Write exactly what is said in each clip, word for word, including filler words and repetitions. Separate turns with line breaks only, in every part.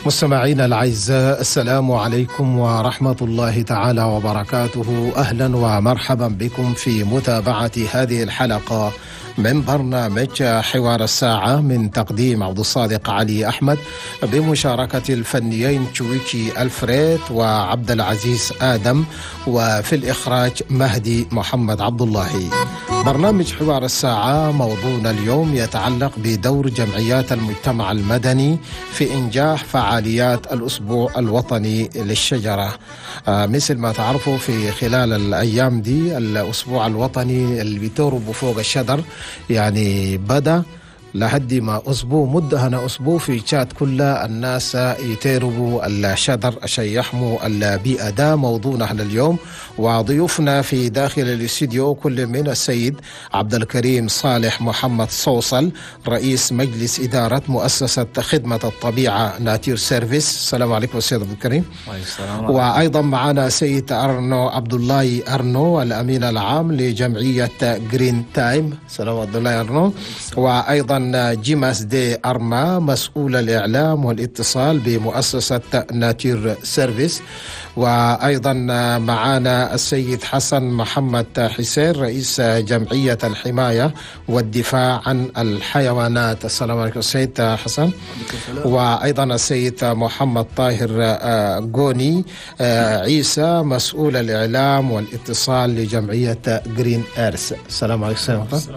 مستمعينا الأعزاء، السلام عليكم ورحمة الله تعالى وبركاته. أهلا ومرحبا بكم في متابعة هذه الحلقة من برنامج حوار الساعة من تقديم عبد الصادق علي أحمد بمشاركة الفنيين تشويكي ألفريد وعبد العزيز آدم، وفي الإخراج مهدي محمد عبد الله. برنامج حوار الساعة موضوعنا اليوم يتعلق بدور جمعيات المجتمع المدني في إنجاح فعاليات الأسبوع الوطني للشجرة. آه مثل ما تعرفوا في خلال الأيام دي الأسبوع الوطني اللي بيتوربوا فوق الشجر يعني بدأ لحد ما أسبوع مدة هنا أسبوع في شات كلها الناس يتيربوا الشجر عشان يحموا البيئة. ده موضوعنا احنا اليوم، وضيوفنا في داخل الاستديو كل من السيد عبد الكريم صالح محمد صوصل، رئيس مجلس إدارة مؤسسة خدمة الطبيعة ناتير سيرفيس. السلام عليكم السيد عبد الكريم. وأيضا معنا سيد أرنو عبد الله أرنو، الأمين العام لجمعية جرين تايم. السلام عبد الله أرنو. وأيضا جيماس دي أرما، مسؤول الإعلام والاتصال بمؤسسة ناتير سيرفيس. وأيضا معنا السيد حسن محمد حسين، رئيس جمعية الحماية والدفاع عن الحيوانات. السلام عليكم السيد حسن. وأيضا السيد محمد طاهر غوني عيسى، مسؤول الإعلام والاتصال لجمعية جرين إيرث. السلام عليكم السيد.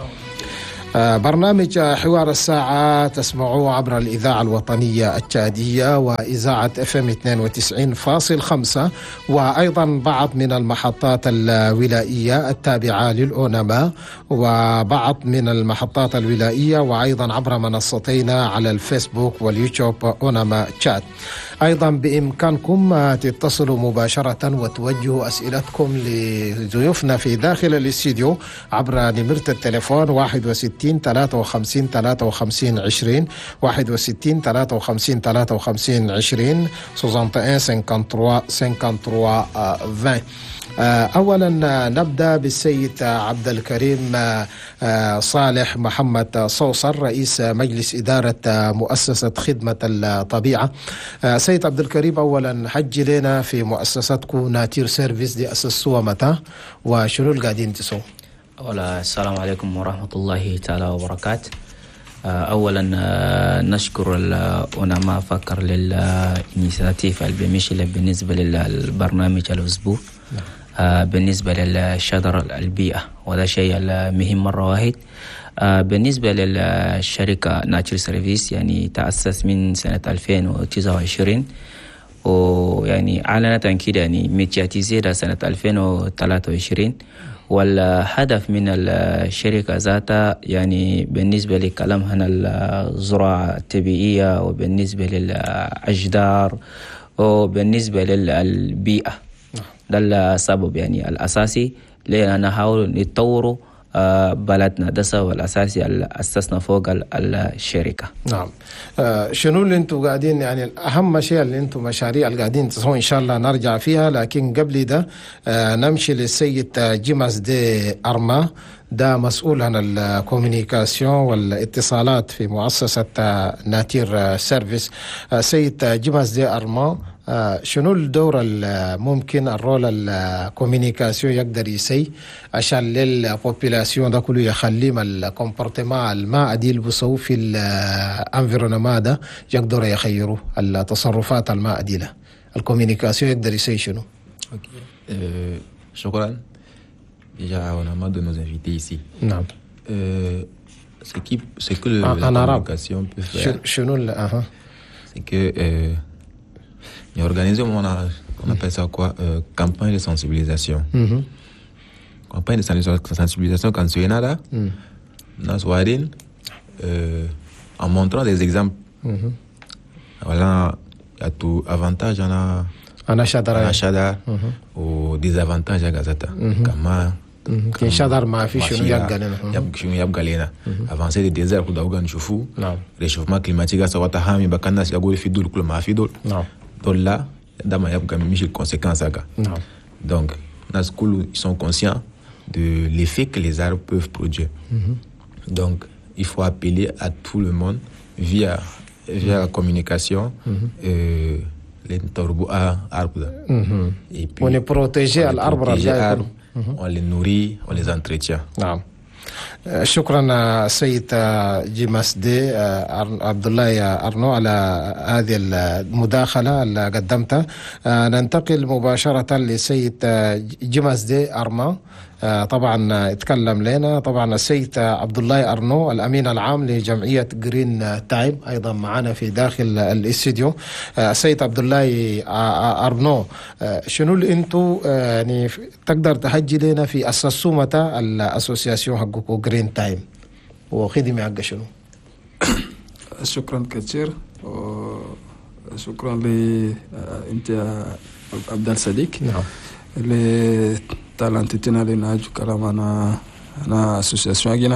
برنامج حوار الساعة تسمعوه عبر الإذاعة الوطنية التشادية وإذاعة اف ام اثنين وتسعين فاصل خمسة، وأيضا بعض من المحطات الولائية التابعة للأونما، وبعض من المحطات الولائية، وأيضا عبر منصتينا على الفيسبوك واليوتيوب أونما تشات. أيضا بإمكانكم تتصلوا مباشرة وتوجهوا أسئلتكم لضيوفنا في داخل الاستديو عبر نمرة التليفون واحد وستين ثلاثة وخمسين ثلاثة وخمسين عشرين واحد وستين ثلاثة وخمسين ثلاثة وخمسين عشرين واحد وخمسين خمسة وثلاثين عشرين. أولا نبدأ بالسيد عبد الكريم صالح محمد صوصر، رئيس مجلس إدارة مؤسسة خدمة الطبيعة. سيد عبد الكريم، أولا حج لنا في مؤسستكم ناتير سيرفيس دي أسسوها متى وشنو اللي قاعدين تسووا؟
أولا السلام عليكم ورحمة الله تعالى وبركاته. أولا نشكر الأونما فكر للإنيشيتيف اللي بيمشي بالنسبة للبرنامج الأسبوع بالنسبة للشجر البيئة، وهذا شيء مهم مرة واحد. بالنسبة للشركة ناتير سيرفيس يعني تأسس من سنة ألفين وتسعة وعشرين، ويعني أعلنت عن كده يعني ميتياتيزيدا سنة ألفين وثلاثة وعشرين. والهدف من الشركة ذاتها يعني بالنسبة لكلام هنا الزراعة الطبيعية، وبالنسبة للأشجار، وبالنسبة للبيئة. ده السبب يعني الأساسي لأننا نحاول نطور بلدنا. ده السبب الأساسي اللي أسسنا فوق الشركة.
نعم. آه شنو اللي انتم قاعدين يعني أهم شيء اللي انتم مشاريع اللي قاعدين تسوون إن شاء الله نرجع فيها، لكن قبل ده آه نمشي للسيد جيماس دي أرما، ده مسؤول عن الكوميونيكاسيون والاتصالات في مؤسسة ناتير سيرفيس. آه سيد جيماس دي أرما، آه شنو الدور الممكن الرول الكوميونيكاسيون يقدر يسي عشان للبوبولاسيون ده كله يخليهم الكومبورتمان الما أدي يلبسوا في الانفيرونما ده يقدروا يخيروا التصرفات الما أدي له، الكوميونيكاسيون يقدر يسي شنو؟
euh, شكرا. Déjà, on a marre de nos invités ici.
Non.
Euh, ce, qui, ce que le,
en,
la
en
communication
arabe.
peut faire,
Chenou, uh-huh.
c'est que euh, il y a organisé, on, a, on appelle ça quoi, euh, campagne de sensibilisation.
Mm-hmm.
Campagne de sensibilisation quand c'est nada, mm. euh, en montrant des exemples. Mm-hmm. Voilà, il y a tout avantage, on a anashadara au désavantage à Gazata. Kama
كي شادر ما في شنو يقالنا
يب شنو يبقى avancer des déserts pour d'aougan choufu réchauffement climatique ça va tahami bakana si agori fidul kul ma fidul donc là dama yabga michi conséquences aga donc dans ce ils sont conscients de l'effet que les arbres peuvent produire. Donc il faut appeler à tout le monde via via la communication, euh, les torbois arbres. Et puis,
on est protégé à l'arbre,
on les nourrit, on les entretient.
نعم. شكرا سيد جيمس دي عبد الله أرنو على هذه المداخلة اللي قدمتها. ننتقل مباشرة لسيد جيمس دي أرما. طبعا يتكلم لنا طبعا السيد عبد الله أرنو الأمين العام لجمعية جرين تايم أيضا معنا في داخل الاستديو. السيد عبد الله أرنو، شنو اللي انتو يعني تقدر تهجي لنا في أساسو متى الأسوسياسيون حقكم جرين تايم وخدمة حق شنو؟
شكرا كثير وشكرا ل انت عبد الصديق.
نعم.
اللي talentitena le na jukala na na association agina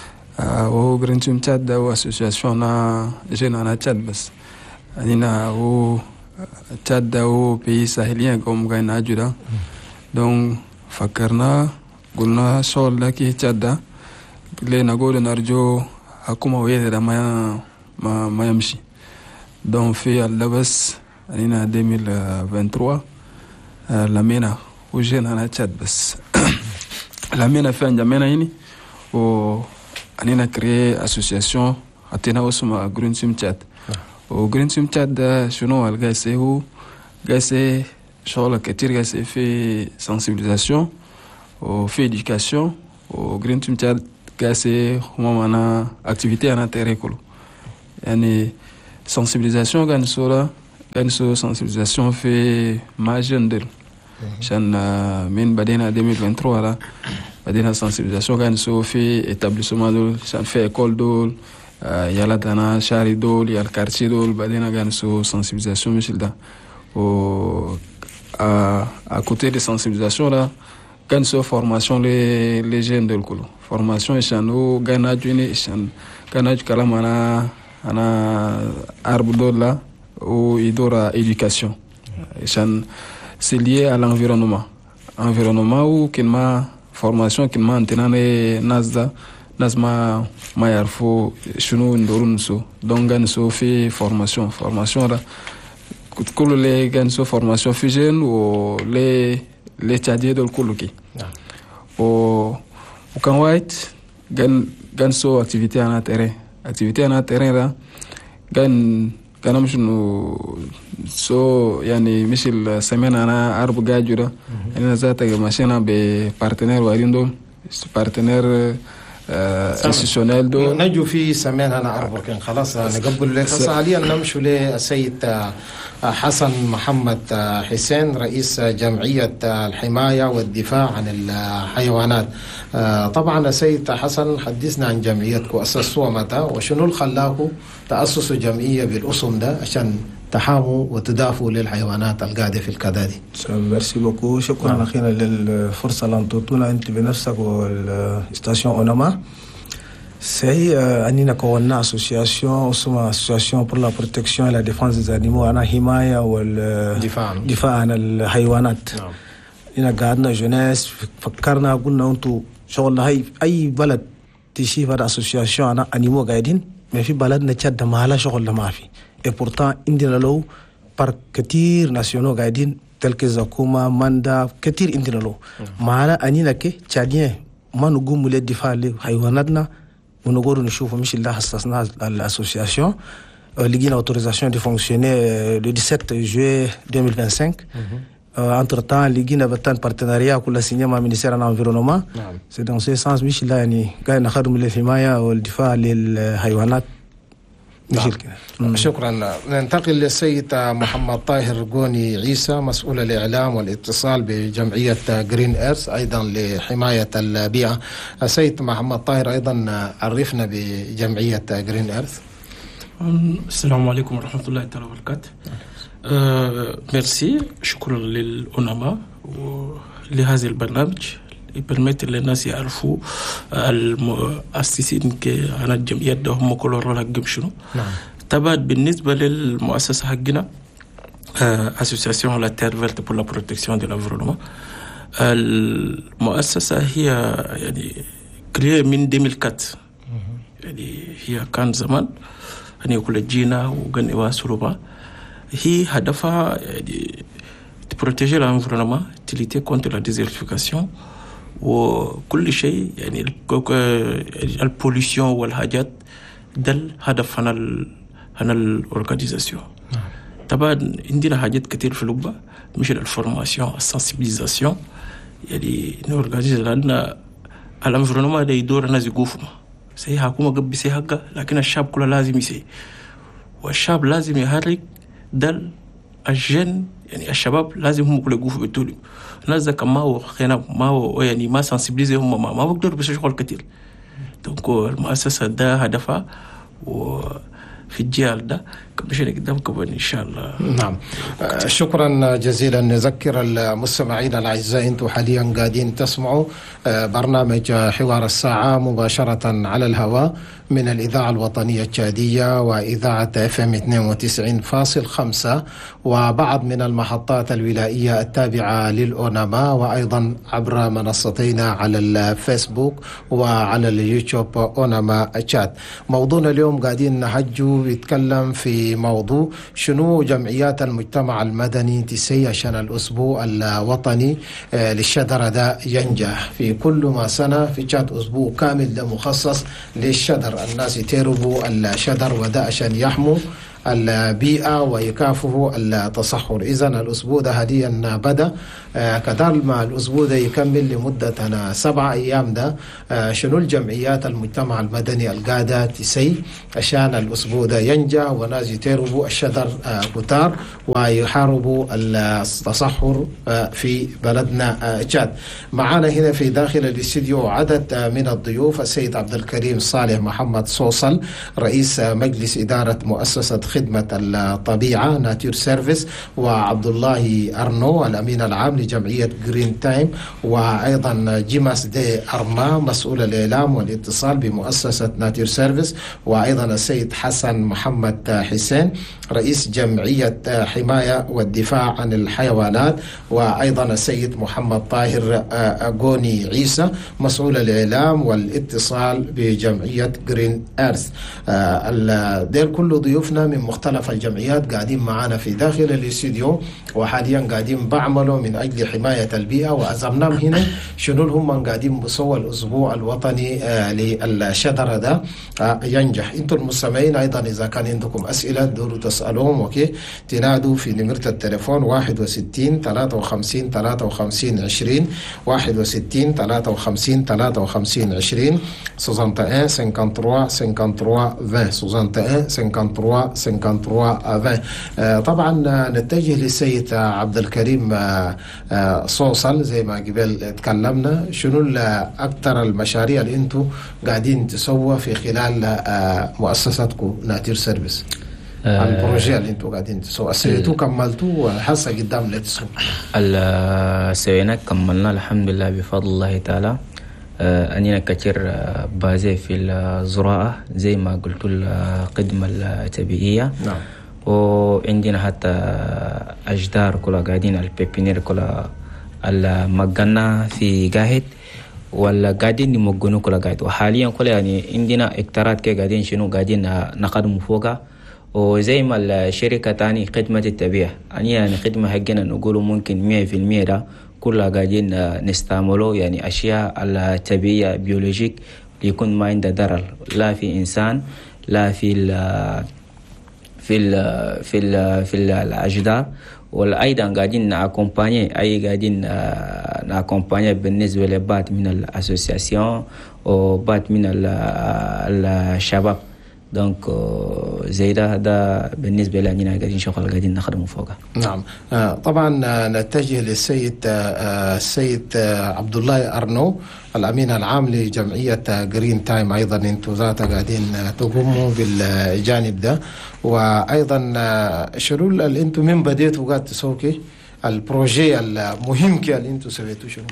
o green team chat da association na jena na chat bas anina o chat da o pays sahélien comme gaina juda donc fakarna gulna sol da ki chat da le na gole narjo akuma wede da maya ma mayamshi donc fi al-labas anina deux mille vingt-trois la mena وجينا أنا تشاد بس لامينا في عندنا هنا و أنينا كري أسوسياسيون أتينا وسمع جرين تيم تشاد وجرين تيم تشاد ده شنو الجالسة هو جالسة شغل كتير جالسة في sensibilisation وفي éducation وجرين تيم تشاد جالسة هما معنا activité أنا تريكولو يعني sensibilisation كان صورة كان صورة sensibilisation في ماجندل عشان من بدينا deux mille vingt-trois là بدينا sensibilisation كان سو في établissement دول عشان في école دول يلا دانا شاري دول يا الكارتي دول بدينا كان سو sensibilisation مثل ده و à côté de sensibilisation là كان سو formation les les jeunes دول كله formation عشان هو كان اجوني عشان كان اج كلام انا انا arbre دول là و يدور éducation عشان c'est lié à l'environnement. Environnement où qu'il m'a formation qu'il m'a entendu nazda nazma mayarfo chunu ndorunso donc ganso fait formation formation là kulu les ganso formation fusion ou les les tchadiens de kuluki o o kan white gan ganso activité en terrain activité en terrain là gan كلام شنو سو يعني مش السمين أنا أربع جاجورة أنا ذات ماشينا ببارتنير وارين دول بارتنير انستيتيونيل دول
نجو في سمين أنا أربع كان خلاص نقبل لك حاليا نمشي للسيد حسن محمد حسين رئيس جمعية الحماية والدفاع عن الحيوانات. طبعا السيد حسن حدثنا عن جمعيتكم أسسوها متى وشنو اللي خلاكم تأسسوا جمعية بالأسم ده عشان تحاموا وتدافعوا للحيوانات القاعدة في الكدادي.
ميرسي بوكو، شكرا أخيرا للفرصة اللي أنتونا أنت بنفسك والستاسيون أوناما. C'est euh, Anina Kona association, Osuma association pour la protection et la défense des animaux, Ana Himaya ou le Difa an al-Haywanat. Ina قعدنا jeunesse فكرنا قلنا أنتو شغل هاي أي بلد تشوف هذا association أنا animaux قاعدين ما في بلدنا تشد ما له شغل ما في. Et pourtant عندنا لو par كتير nationaux قاعدين tel que Zakuma, Manda كتير عندنا لو. ما له أنينا كي تشادين ما نقوم بالدفاع لحيواناتنا. ونقول نشوف مش اللي حسسنا l'association لقينا autorisation de fonctionner le dix-sept juillet deux mille vingt-cinq. entre temps لقينا بتان partenariat كل سنة مع ministère de l'environnement. c'est dans ce sens مش اللي يعني قاعد نخدم للحماية والدفاع للحيوانات.
شكرا. ننتقل للسيد محمد طاهر قوني عيسى مسؤول الإعلام والاتصال بجمعية جرين إيرث أيضا لحماية البيئة. السيد محمد طاهر أيضا عرفنا بجمعية جرين إيرث.
السلام عليكم ورحمة الله تعالى وبركاته. أه ميرسي، شكرا للأوناما ولهذا البرنامج يبرمت للناس يعرفوا المؤسسين كأنا الجمعيات ده هم كل رول حقهم شنو. طبعا بالنسبة للمؤسسة حقنا Association la Terre Verte pour la Protection de l'Environnement. المؤسسة هي يعني كرية من deux mille quatre. يعني هي كان زمان أن يقول جينا وغن واسروبا هي هدفها يعني تبروتيجي l'environnement تليتي contre la désertification وكل شيء يعني البوليسيون والحاجات دل هدف هنا ال هنا الأورغانيزاسيون. طبعا عندنا حاجات كتير في لبا مش الفورماسيون السنسيبيليزاسيون يعني نورغانيز لأن الانفيرونمون ده يدور الناس يقوفوا سي حكومة قبل سي حقا لكن الشعب كله لازم يسي والشعب لازم يحرك دل الجن يعني الشباب لازم هم كله يقوفوا بالتولي الناس ذاك ما هو خينا ما هو يعني ما سنسيبيليزي هم ما ما بقدر بس شغل كتير دونك المؤسسة ده هدفها وفي الجيل ده كمشي قدامكم إن شاء الله.
نعم شكرا جزيلا. نذكر المستمعين الأعزاء أنتم حاليا قاعدين تسمعوا برنامج حوار الساعة مباشرة على الهواء من الإذاعة الوطنية التشادية وإذاعة اف ام اثنين وتسعين فاصل خمسة وبعض من المحطات الولائية التابعة للأوناما وأيضا عبر منصتين على الفيسبوك وعلى اليوتيوب أوناما تشات. موضوعنا اليوم قاعدين نحجو يتكلم في موضوع شنو جمعيات المجتمع المدني تسي عشان الأسبوع الوطني للشجرة ده ينجح. في كل ما سنة في شات أسبوع كامل ده مخصص للشجر، الناس يتربوا الشجر وده عشان يحموا البيئة ويكافئوا التصحر. إذن الأسبوع ده هديا بدأ كذلك ما الأسبوع ده يكمل لمدة سبعة أيام. ده شنو الجمعيات المجتمع المدني القادة تسي عشان الأسبوع ده ينجح وناس يتربوا الشجر كتار ويحاربوا التصحر في بلدنا تشاد. معنا هنا في داخل الاستديو عدد من الضيوف: السيد عبد الكريم صالح محمد صوصل رئيس مجلس إدارة مؤسسة خدمة الطبيعة ناتير سيرفيس، وعبد الله أرنو الأمين العام لجمعية جرين تايم، وأيضا جيماس دي أرما مسؤول الإعلام والاتصال بمؤسسة ناتير سيرفيس، وأيضا السيد حسن محمد حسين رئيس جمعية حماية والدفاع عن الحيوانات، وأيضا السيد محمد طاهر أغوني عيسى مسؤول الإعلام والاتصال بجمعية جرين أرث. دير كل ضيوفنا من مختلف الجمعيات قاعدين معنا في داخل الاستوديو وحاليا قاعدين بعملوا من أجل حماية البيئة، وأزمناهم هنا شنو هم قاعدين بصوا الأسبوع الوطني للشجرة ده ينجح. انتم المستمعين أيضا إذا كان عندكم أسئلة دوروا تسألوهم وكي تنادوا في نمرة التليفون واحد وستين ثلاثة وخمسين ثلاثة وخمسين عشرين واحد وستين ثلاثة وخمسين ثلاثة وخمسين عشرين soixante et un cinquante-trois cinquante-trois vingt soixante et un cinquante-trois cinquante-trois vingt. طبعا نتجه للسيد عبد الكريم صوصل زي ما قبل تكلمنا، شنو أكثر المشاريع اللي انتم قاعدين تسووا في خلال مؤسستكم ناتير سيرفيس؟ البروجي اللي انتم قاعدين تسووا سويتوا كملتوا حصة قدام لا تسووا؟
سوينا كملنا الحمد لله بفضل الله تعالى. أننا كثير بازي في الزراعة زي ما قلت الخدمة التبيئية. نعم. وعندنا حتى أشجار كلها قاعدين البيبينير كلها المجنة في قاعد ولا قاعدين نمجنوا كلها قاعد، وحاليا كلها يعني عندنا اكترات كي قاعدين شنو قاعدين نقدم فوقها. وزي ما الشركة تاني خدمة التبيئة يعني خدمة حقنا نقولوا ممكن مية في المية ده كلها قاعدين نستعملوا يعني أشياء التبيئية بيولوجيك ليكون ما عنده ضرر لا في إنسان لا في ال في ال في ال في الأشجار. والأيضا قاعدين نأكومباني أي قاعدين نأكومباني بالنسبة لبعض من الأسوسياسيون وبعض من الشباب. دونك زي ده ده بالنسبة لنا قاعدين شغل قاعدين نخدمه فوقه.
نعم. طبعا نتجه للسيد السيد عبد الله أرنو الأمين العام لجمعية جرين تايم. أيضا انتم ذات قاعدين تقوموا بالجانب ده، وأيضا شنو اللي انتم من بديتوا قاعد تسووا كي البروجي المهم كي اللي انتم سويتوا شنو؟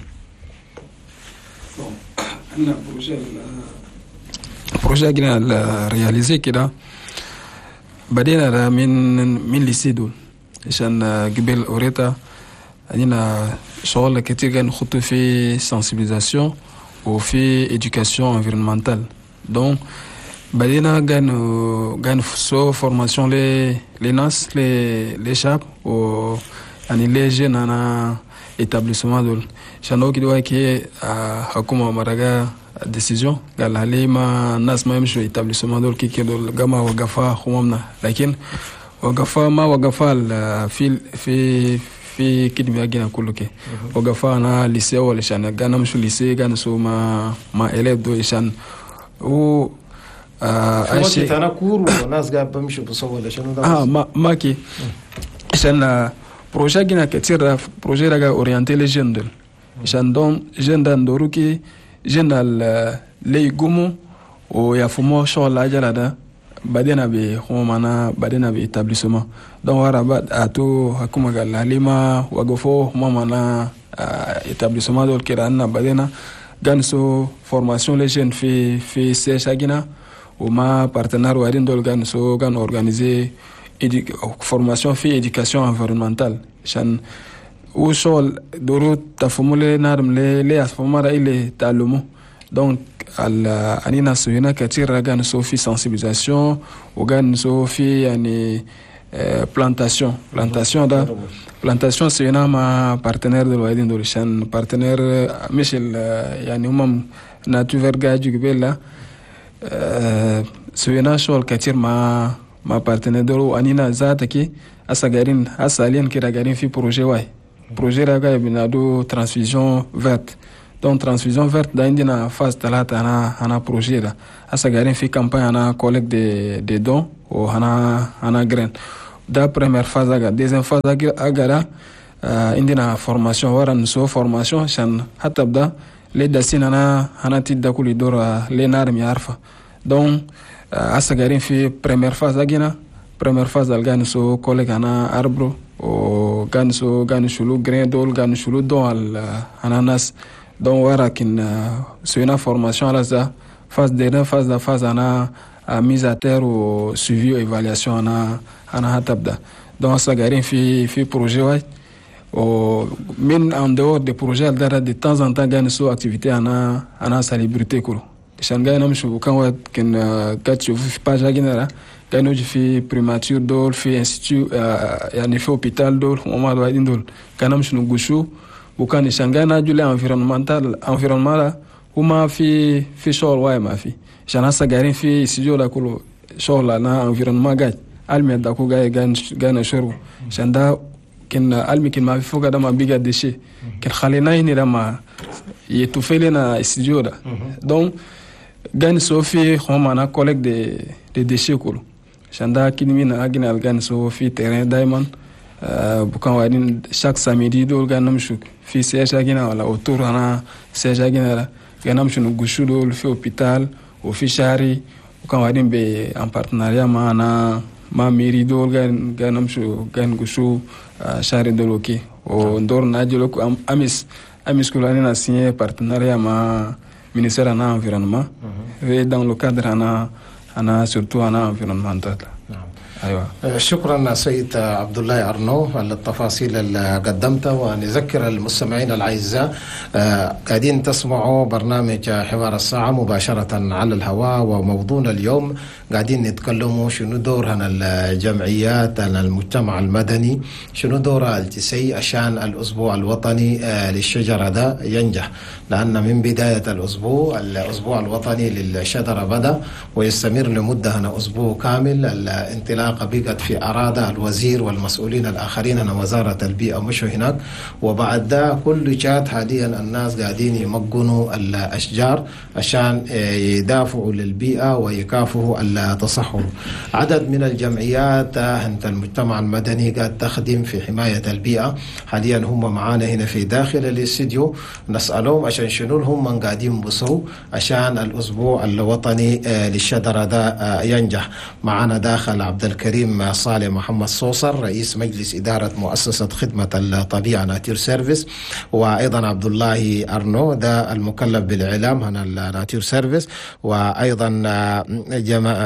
أنا بروجي بروجي كنا رياليزي كده بدينا من من ليسيدول عشان قبل أوريتا عندنا شغل كتير كان نخطو في sensibilisation وفي éducation environnementale. donc بدينا كانوا كانوا سو فورماسيون لي لي ناس لي لي شاب و يعني لي جين انا établissement dol shano kido ke hakuma maraga décision gal halima nas ma yamshu établissement dol ki dol gama wa gafa khumamna lakin wa gafa ma wa gafa fi fi fi kidmi agina kuluke wa gafa na lycée wala shana ganam shu lycée gan so ma ma élève do shan o
شو وقت أنا كور وناس قاعد بمشي بصور لشنو ده
آه ما ما كي عشان projet gina ketir projet raga orienter les jeunes عشان دون جن دان دوروكي جن ال لي غومو و يفهموا شغل لاجلا ده بعدين ابي همانا بعدين ابي établissement donc wara bad ato hakuma gal halima wagofo mamana établissement dol kirana badena ganso formation les jeunes fi fi seshagina ou ma partenaire wadin dol ganso gan organiser formation fi éducation environnementale chan ou sol doro tafumule narum le le asfamara ile talumo donc al anina soyina katira gan so fi sensibilisation ou gan so fi yani plantation plantation da plantation c'est un ma partenaire de l'Oadin d'Orishan partenaire Michel yani umam nature verga jugibella c'est un show katir ma ma partenaire de anina zataki asagarin asalien kira garin fi projet wai projet raga binado transfusion verte donc transfusion verte da indina phase talata ana ana projet da asagarin fi campagne ana collecte de de dons ou ana ana grain da première phase aga deuxième phase agara indina formation waran so formation shan hatabda le dasina na hanati dakuli dora le nar mi arfa donc asagarin fi première phase agina première phase algan so collègue ana arbre o gan so gan shulu grain dol gan shulu don al ananas donc warakin so une formation ala za phase dernière phase da phase ana a mise à terre ou suivi ou évaluation ana ana hatabda donc ça garin fi fi projet wa o min en dehors des projets dara de temps en temps gagne so activité ana ana salubrité ko shanga nam shu kan wa ken kat fi page ginera gagne fi primature dol fi institut yani fi hôpital dol o ma do indol kanam shu gushu bukan shanga na jule environnemental environnement uma fi fi shol wa ma fi shana sa garin fi studio la kulo shola na environnement gaj almi da ko gay gan gana shuru shanda kin almi kin ma fi foga da ma biga déchet kin khalina ni da ma yetufele na studio da donc gan so fi xoma na collègue de de déchets kulo shanda kin mina agina gan so fi terrain diamond bukan wadin chaque samedi do ganam shuk fi seja gina wala autour ana seja gina ganam shunu gushu do fi hôpital au fichari quand on est en partenariat ma na ma mairie do gan ganam shu gan gushu chari de loki o ndor na jelo amis amis ko na signé partenariat ma ministère en environnement et dans le cadre ana ana surtout ana environnemental.
أيوة. شكرا سيد عبد الله أرنو على التفاصيل اللي قدمتها، ونذكر المستمعين الأعزاء قاعدين تسمعوا برنامج حوار الساعة مباشرة على الهواء، وموضوعنا اليوم قاعدين نتكلموا شنو دور هنا الجمعيات هنا المجتمع المدني، شنو دورها التسي عشان الأسبوع الوطني للشجرة ده ينجح، لأن من بداية الأسبوع الأسبوع الوطني للشجرة بدأ ويستمر لمدة هنا أسبوع كامل. الانطلاقة بقت في أرادة الوزير والمسؤولين الآخرين هنا وزارة البيئة مشوا هناك، وبعد ده كل جات حاليا الناس قاعدين يمجنوا الأشجار عشان يدافعوا للبيئة ويكافحوا التصحر. عدد من الجمعيات هنت المجتمع المدني قاعد تخدم في حماية البيئة، حاليا هم معانا هنا في داخل الاستديو، نسألهم عشان شنو هم من قاعدين بصروا عشان الأسبوع الوطني للشجرة ده ينجح. معانا داخل عبد الكريم صالح محمد صوصر رئيس مجلس إدارة مؤسسة خدمة الطبيعة ناتير سيرفيس، وأيضا عبد الله أرنو ده المكلف بالإعلام هنا الناتير سيرفيس، وأيضا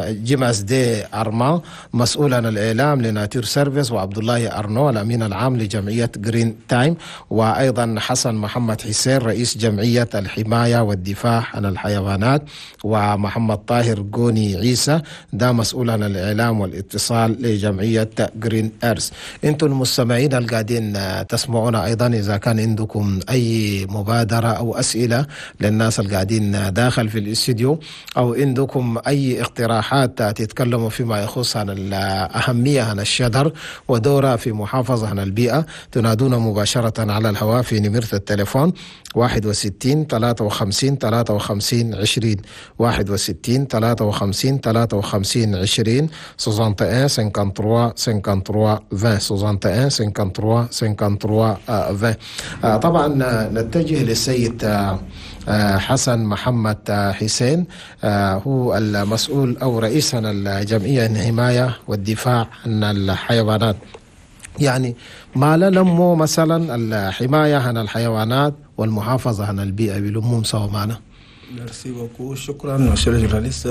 جيماس دي أرما مسؤول عن الإعلام لناتير سيرفيس، وعبد الله أرنو الأمين العام لجمعية جرين تايم، وأيضا حسن محمد حسين رئيس جمعية الحماية والدفاع عن الحيوانات، ومحمد طاهر قوني عيسى ده مسؤول عن الإعلام والاتصال لجمعية جرين إيرث. انتم المستمعين القاعدين تسمعونا أيضا إذا كان عندكم أي مبادرة أو أسئلة للناس القاعدين داخل في الاستديو، أو عندكم أي اقتراحات تتكلموا فيما يخص عن الأهمية عن الشجر ودورها في محافظة عن البيئة، تنادون مباشرة على الهواء في نمرة التليفون واحد وستين ثلاثة وخمسين ثلاثة وخمسين عشرين واحد وستين ثلاثة وخمسين ثلاثة وخمسين عشرين واحد وستين خمسة وخمسين خمسة وثلاثين عشرين واحد وستين خمسة وثلاثين عشرين. طبعا نتجه للسيد حسن محمد حسين، هو المسؤول أو رئيس عن الجمعية الحماية والدفاع عن الحيوانات. يعني ما لمو مثلا الحماية عن الحيوانات والمحافظة عن البيئة بلمهم سوا معنا؟
ميرسي بوكو، شكرا مسيو الجورناليست.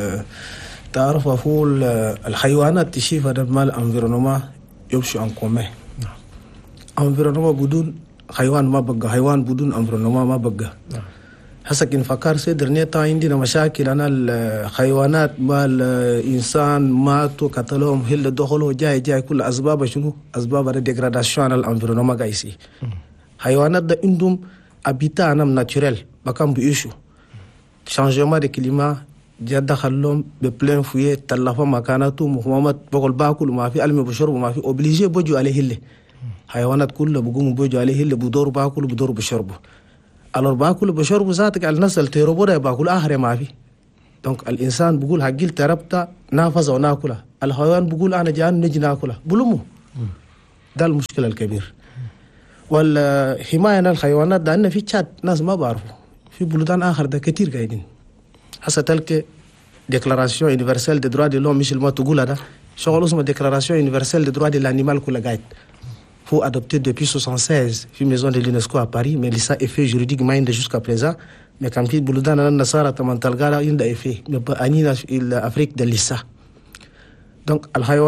تعرف أقول الحيوانات تشيف هذا المال انفيرونوما يمشي ان كومي. انفيرونوما بدون حيوان ما بقى، حيوان بدون انفيرونوما ما بقى. هسه كن فكر سيدرني تا عندنا مشاكل أنا الحيوانات ما الإنسان ماتوا قتلهم هل دخلوا جاي جاي كل أسباب شنو؟ أسباب الديغراداسيون على الانفيرونوما قايسي. حيوانات ده عندهم أبيتا أنا ناتشورال بكم بيشو شانجمان دي كليما جد دخلهم ببلين فويه تلافا مكاناتهم محمد بقول باكل ما في علم بشرب ما في أوبليجي بوجو عليه اللي حيوانات كلها بقوم بوجو عليه اللي بدور باكل بدور بشربه. alors باكل بشرب ذاتك على الناس التيروبودا باكل آخر ما في. donc الإنسان بقول هجيل تربتا نافذ وناكله، الحيوان بقول أنا جان نجي ناكله بلمو. ده المشكلة الكبير. والحماية عن الحيوانات ده أن في تشاد ناس ما بعرفوا في بلدان آخر ده كتير قاعدين. هسه تلك ديكلاراسيون يونيفرسال دي دروا دي لوم مش ما تقول هذا شغل اسمه ديكلاراسيون يونيفرسال دي دروا دي l'animal كله قاعد. faut adopter depuis soixante-seize في maison de l'UNESCO à Paris, mais ça effet juridiquement inde jusqu'à présent. mais quand في بلدان النصارى تمن تلقى عنده effet mais أنينا في الأفريق ده لسه. donc الحيوان